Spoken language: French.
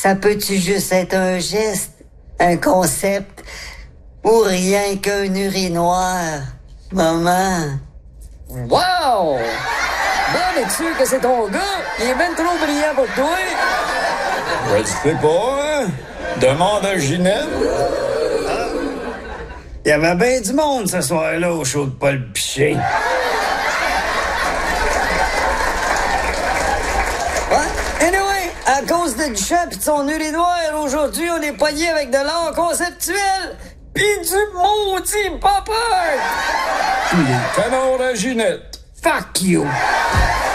Ça peut-tu juste être un geste, un concept, ou rien qu'un urinoir, maman? Wow! Bon, es-tu sûr que c'est ton gars? Il est ben trop brillant pour toi. Je sais pas, hein? Demande à Ginette. Il y avait bien du monde ce soir-là au show de Paul Piché. Anyway, à cause de Duchamp et de son urinoir, aujourd'hui, on est pogné avec de l'art conceptuel pis du maudit pop-art! Les canards à Ginette. Fuck you!